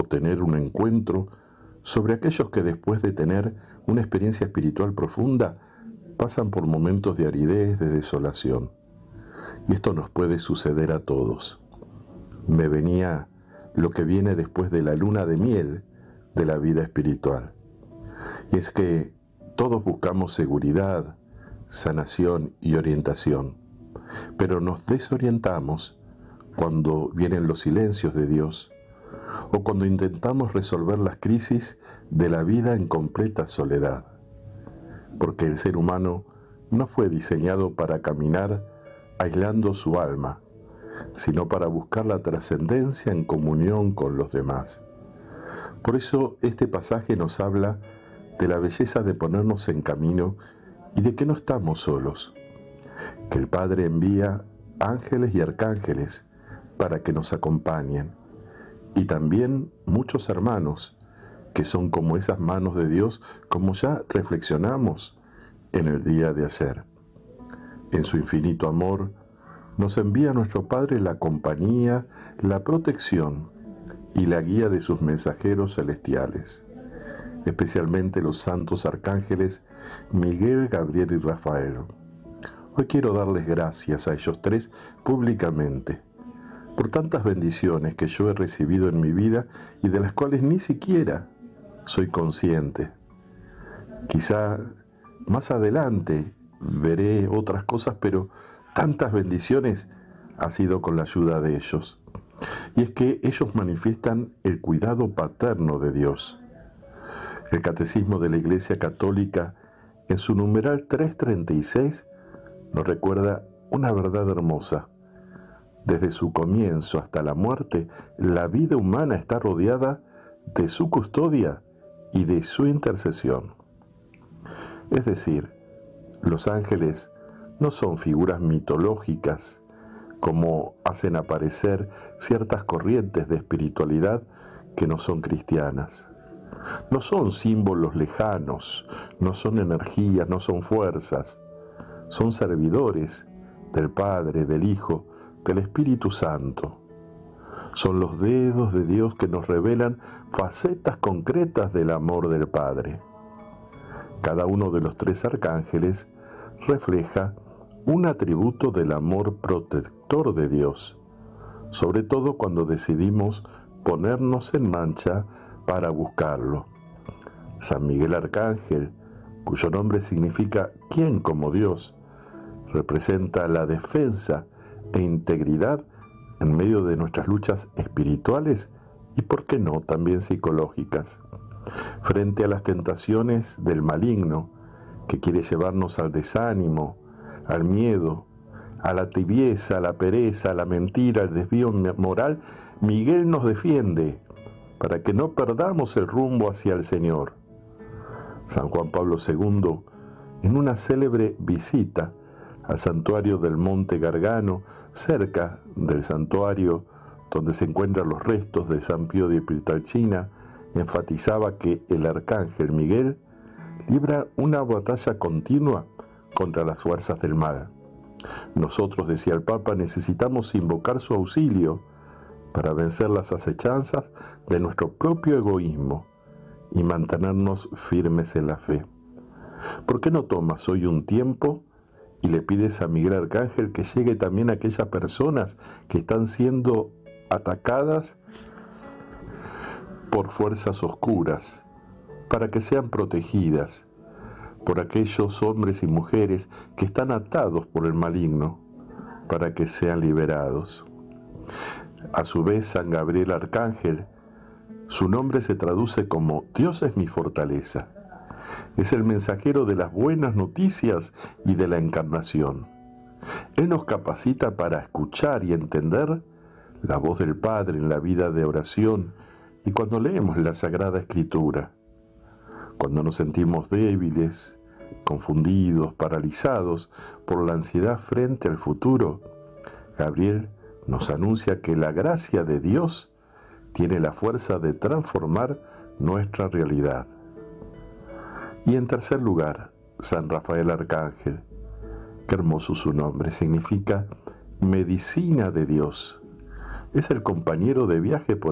por tener un encuentro, sobre aquellos que después de tener una experiencia espiritual profunda, pasan por momentos de aridez, de desolación. Y esto nos puede suceder a todos. Me venía lo que viene después de la luna de miel de la vida espiritual. Y es que todos buscamos seguridad, sanación y orientación, pero nos desorientamos cuando vienen los silencios de Dios o cuando intentamos resolver las crisis de la vida en completa soledad, porque el ser humano no fue diseñado para caminar aislando su alma, sino para buscar la trascendencia en comunión con los demás. Por eso este pasaje nos habla de la belleza de ponernos en camino y de que no estamos solos, que el Padre envía ángeles y arcángeles para que nos acompañen, y también muchos hermanos que son como esas manos de Dios, como ya reflexionamos en el día de ayer. En su infinito amor nos envía nuestro Padre la compañía, la protección y la guía de sus mensajeros celestiales, especialmente los santos arcángeles Miguel, Gabriel y Rafael. Hoy quiero darles gracias a ellos tres públicamente por tantas bendiciones que yo he recibido en mi vida y de las cuales ni siquiera soy consciente. Quizá más adelante veré otras cosas, pero tantas bendiciones ha sido con la ayuda de ellos. Y es que ellos manifiestan el cuidado paterno de Dios. El Catecismo de la Iglesia Católica, en su numeral 336, nos recuerda una verdad hermosa. Desde su comienzo hasta la muerte, la vida humana está rodeada de su custodia y de su intercesión. Es decir, los ángeles no son figuras mitológicas como hacen aparecer ciertas corrientes de espiritualidad que no son cristianas. No son símbolos lejanos, no son energías, no son fuerzas. Son servidores del Padre, del Hijo, del Espíritu Santo. Son los dedos de Dios que nos revelan facetas concretas del amor del Padre. Cada uno de los tres arcángeles refleja un atributo del amor protector de Dios, sobre todo cuando decidimos ponernos en marcha para buscarlo. San Miguel Arcángel, cuyo nombre significa ¿quién como Dios?, representa la defensa e integridad en medio de nuestras luchas espirituales y, por qué no, también psicológicas, frente a las tentaciones del maligno que quiere llevarnos al desánimo, al miedo, a la tibieza, a la pereza, a la mentira, al desvío moral. Miguel nos defiende para que no perdamos el rumbo hacia el Señor. San Juan Pablo II, en una célebre visita al santuario del Monte Gargano, cerca del santuario donde se encuentran los restos de San Pío de Pietrelcina, enfatizaba que el arcángel Miguel libra una batalla continua contra las fuerzas del mal. Nosotros, decía el Papa, necesitamos invocar su auxilio para vencer las acechanzas de nuestro propio egoísmo y mantenernos firmes en la fe. ¿Por qué no tomas hoy un tiempo y le pides a Miguel Arcángel que llegue también a aquellas personas que están siendo atacadas por fuerzas oscuras, para que sean protegidas por aquellos hombres y mujeres que están atados por el maligno, para que sean liberados? A su vez, San Gabriel Arcángel, su nombre se traduce como Dios es mi fortaleza. Es el mensajero de las buenas noticias y de la encarnación. Él nos capacita para escuchar y entender la voz del Padre en la vida de oración y cuando leemos la Sagrada Escritura. Cuando nos sentimos débiles, confundidos, paralizados por la ansiedad frente al futuro, Gabriel nos anuncia que la gracia de Dios tiene la fuerza de transformar nuestra realidad. Y en tercer lugar, San Rafael Arcángel. Qué hermoso su nombre, significa medicina de Dios. Es el compañero de viaje por